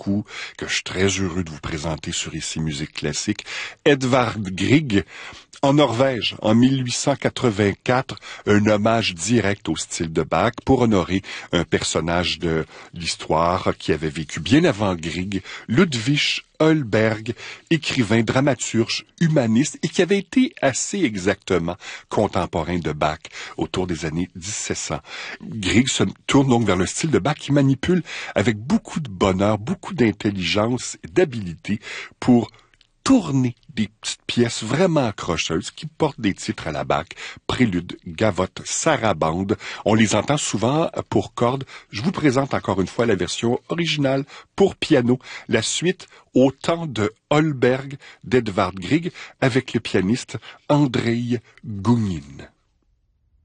beaucoup, que je suis très heureux de vous présenter sur Ici Musique Classique. Edvard Grieg, en Norvège, en 1884, un hommage direct au style de Bach pour honorer un personnage de l'histoire qui avait vécu bien avant Grieg, Ludwig Holberg, écrivain, dramaturge, humaniste et qui avait été assez exactement contemporain de Bach autour des années 1700. Grieg se tourne donc vers le style de Bach qui manipule avec beaucoup de bonheur, beaucoup d'intelligence et d'habileté pour tourner des petites pièces vraiment accrocheuses qui portent des titres à la Bach, prélude, gavotte, sarabande. On les entend souvent pour cordes. Je vous présente encore une fois la version originale pour piano, la suite au temps de Holberg d'Edvard Grieg avec le pianiste Andrei Gounin.